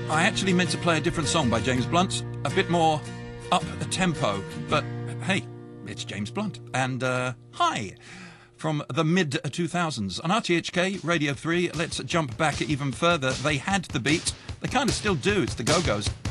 I actually meant to play a different song by James Blunt, a bit more up a tempo, but hey, it's James Blunt. And hi from the mid-2000s. On RTHK, Radio 3, let's jump back even further. They had the beat. They kind of still do. It's the Go-Go's.